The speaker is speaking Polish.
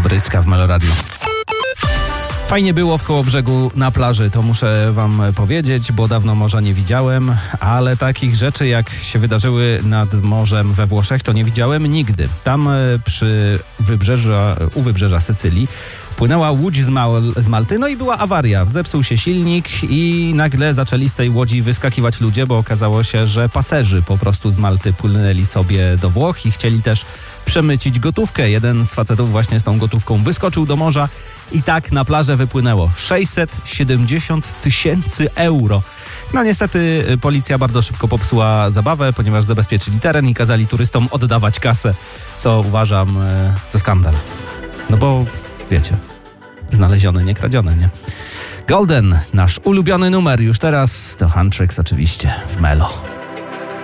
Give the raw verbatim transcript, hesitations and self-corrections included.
Bryska w Melo Radio. Fajnie było w Kołobrzegu na plaży, to muszę wam powiedzieć, bo dawno morza nie widziałem, ale takich rzeczy jak się wydarzyły nad morzem we Włoszech to nie widziałem nigdy. Tam przy wybrzeża, u wybrzeża Sycylii płynęła łódź z, Mal- z Malty, no i była awaria. Zepsuł się silnik i nagle zaczęli z tej łodzi wyskakiwać ludzie, bo okazało się, że paserzy po prostu z Malty płynęli sobie do Włoch i chcieli też przemycić gotówkę. Jeden z facetów właśnie z tą gotówką wyskoczył do morza i tak na plażę wypłynęło sześćset siedemdziesiąt tysięcy euro. No niestety policja bardzo szybko popsuła zabawę, ponieważ zabezpieczyli teren i kazali turystom oddawać kasę, co uważam e, za skandal. No bo wiecie, znalezione, nie kradzione, nie? Golden, nasz ulubiony numer już teraz to Huntrix oczywiście w Melo.